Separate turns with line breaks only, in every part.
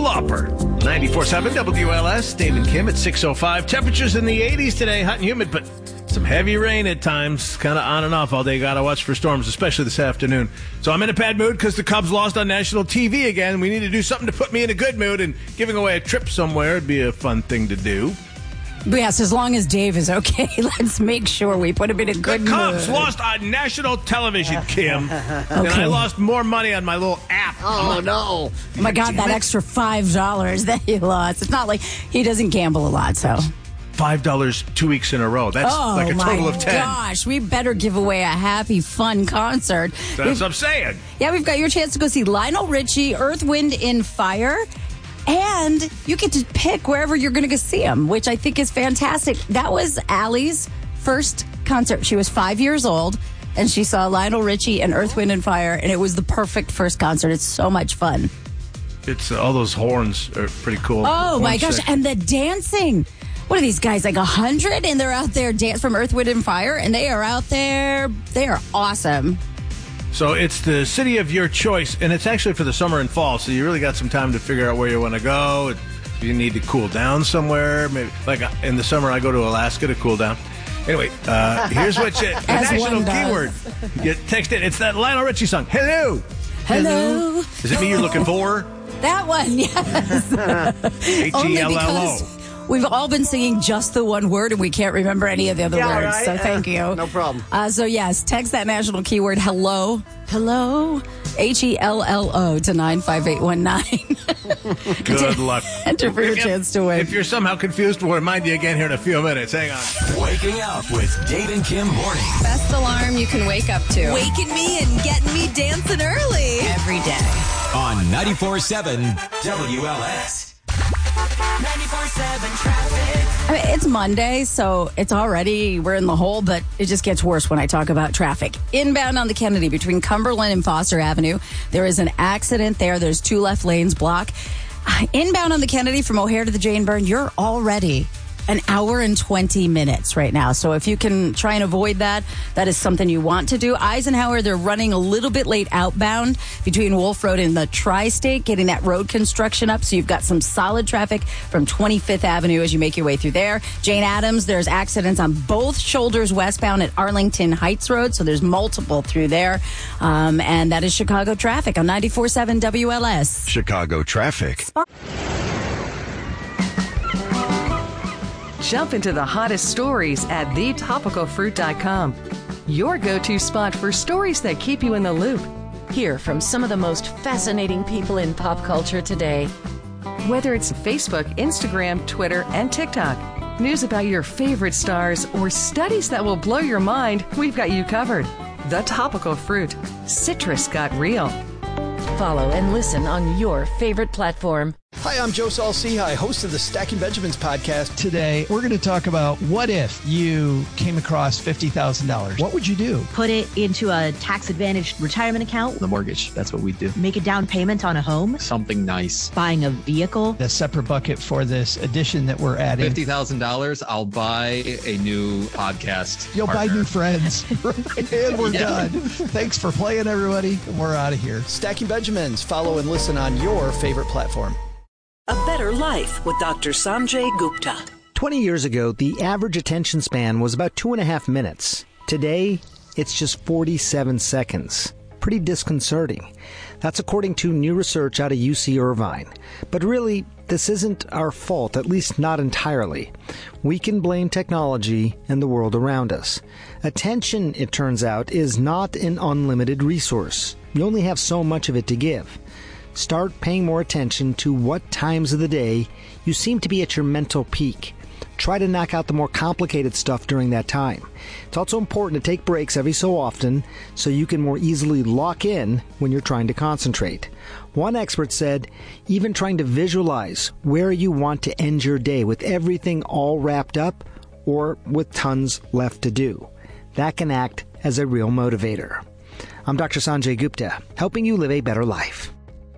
Lauper. 94.7 WLS, Dave and Kim at 6:05. Temperatures in the 80s today, hot and humid, but some heavy rain at times, kind of on and off all day. Got to watch for storms, especially this afternoon. So I'm in a bad mood because the Cubs lost on national TV again. We need to do something to put me in a good mood, and giving away a trip somewhere would be a fun thing to do.
Yes, as long as Dave is okay, let's make sure we put him in a good mood.
The Cubs lost on national television, Kim. And I lost more money on my little app.
Oh, no.
Oh, my God, that extra $5 that he lost. It's not like he doesn't gamble a lot, so.
$5 2 weeks in a row. That's like a total of 10.
Oh, my gosh. We better give away a happy, fun concert.
That's what I'm saying.
Yeah, we've got your chance to go see Lionel Richie, Earth, Wind, and Fire. And you get to pick wherever you're going to go see him, which I think is fantastic. That was Allie's first concert. She was 5 years old, and she saw Lionel Richie and Earth, Wind, and Fire, and it was the perfect first concert. It's so much fun.
It's all those horns are pretty cool.
Oh, my gosh. And the dancing. What are these guys, like 100? And they're out there from Earth, Wind, and Fire, and they are out there. They are awesome.
So it's the city of your choice, and it's actually for the summer and fall, so you really got some time to figure out where you want to go. If you need to cool down somewhere, maybe like in the summer I go to Alaska to cool down. Anyway, here's what the national keyword. You text it. It's that Lionel Richie song. Hello.
Hello.
Is it me you're looking for?
That one, yes.
H-E-L-L-O.
We've all been singing just the one word, and we can't remember any of the other words.
Right?
So thank you.
No problem.
So yes, text that national keyword hello, H-E-L-L-O to 95819.
Good luck.
Enter for your chance to win.
If you're somehow confused, we'll remind you again here in a few minutes. Hang on.
Waking up with Dave and Kim morning.
Best alarm you can wake up to.
Waking me and getting me dancing early.
Every day.
On 94.7 WLS.
94.7 traffic.
I mean, it's Monday, so we're in the hole, but it just gets worse when I talk about traffic. Inbound on the Kennedy between Cumberland and Foster Avenue, there is an accident there. There's 2 left lanes blocked. Inbound on the Kennedy from O'Hare to the Jane Byrne, you're already an hour and 20 minutes right now. So if you can try and avoid that, that is something you want to do. Eisenhower, they're running a little bit late outbound between Wolf Road and the Tri-State, getting that road construction up. So you've got some solid traffic from 25th Avenue as you make your way through there. Jane Addams, there's accidents on both shoulders westbound at Arlington Heights Road. So there's multiple through there. And that is Chicago traffic on 94.7 WLS.
Chicago traffic.
Jump into the hottest stories at thetopicalfruit.com. Your go-to spot for stories that keep you in the loop.
Hear from some of the most fascinating people in pop culture today.
Whether it's Facebook, Instagram, Twitter, and TikTok, news about your favorite stars, or studies that will blow your mind, we've got you covered. The Topical Fruit. Citrus got real.
Follow and listen on your favorite platform.
Hi, I'm Joe Saul-Sehy, host of the Stacking Benjamins podcast.
Today, we're going to talk about what if you came across $50,000. What would you do?
Put it into a tax-advantaged retirement account.
The mortgage, that's what we do.
Make a down payment on a home.
Something nice.
Buying a vehicle.
A separate bucket for this addition that we're adding.
$50,000, I'll buy a new podcast.
You'll
partner.
buy new friends. And we're done. Thanks for playing, everybody. We're out of here.
Stacking Benjamins. Follow and listen on your favorite platform.
A Better Life with Dr. Sanjay Gupta.
20 years ago, the average attention span was about 2.5 minutes. Today, it's just 47 seconds. Pretty disconcerting. That's according to new research out of UC Irvine. But really, this isn't our fault, at least not entirely. We can blame technology and the world around us. Attention, it turns out, is not an unlimited resource. You only have so much of it to give. Start paying more attention to what times of the day you seem to be at your mental peak. Try to knock out the more complicated stuff during that time. It's also important to take breaks every so often so you can more easily lock in when you're trying to concentrate. One expert said, even trying to visualize where you want to end your day with everything all wrapped up or with tons left to do. That can act as a real motivator. I'm Dr. Sanjay Gupta, helping you live a better life.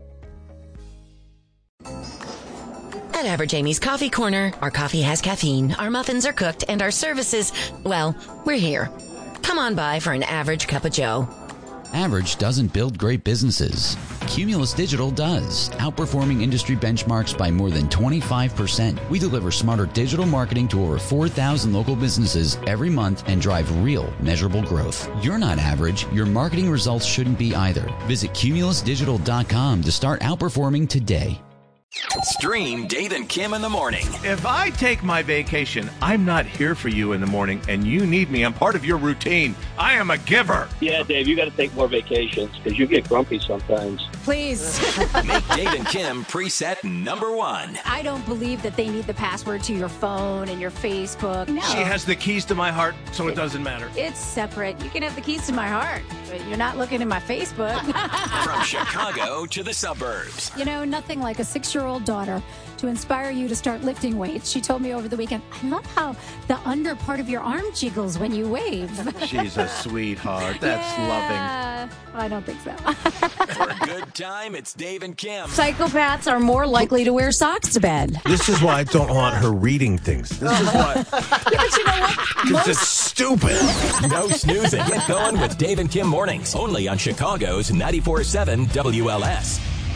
At Average Amy's Coffee Corner, our coffee has caffeine, our muffins are cooked, and our services, well, we're here. Come on by for an average cup of joe.
Average doesn't build great businesses.
Cumulus Digital does, outperforming industry benchmarks by more than 25%. We deliver smarter digital marketing to over 4,000 local businesses every month and drive real, measurable growth. You're not average. Your marketing results shouldn't be either. Visit cumulusdigital.com to start outperforming today.
Stream Dave and Kim in the morning.
If I take my vacation, I'm not here for you in the morning, and you need me. I'm part of your routine. I am a giver.
Yeah, Dave, you got to take more vacations because you get grumpy sometimes.
Please.
Make Dave and Kim preset number 1.
I don't believe that they need the password to your phone and your Facebook. No.
She has the keys to my heart, so it doesn't matter.
It's separate. You can have the keys to my heart, but you're not looking at my Facebook.
From Chicago to the suburbs.
You know, nothing like a 6-year-old daughter to inspire you to start lifting weights. She told me over the weekend, I love how the under part of your arm jiggles when you wave.
She's a sweetheart. That's loving.
I don't think so.
For a good time, it's Dave and Kim.
Psychopaths are more likely to wear socks to bed.
This is why I don't want her reading things. This is why.
Yeah, but you know what?
Because it's stupid.
No snoozing. Get going with Dave and Kim mornings. Only on Chicago's 94.7 WLS.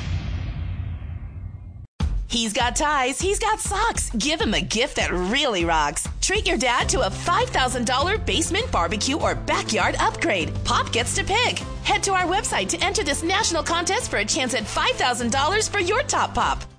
He's got ties, he's got socks. Give him a gift that really rocks. Treat your dad to a $5,000 basement barbecue or backyard upgrade. Pop gets to pick. Head to our website to enter this national contest for a chance at $5,000 for your top pop.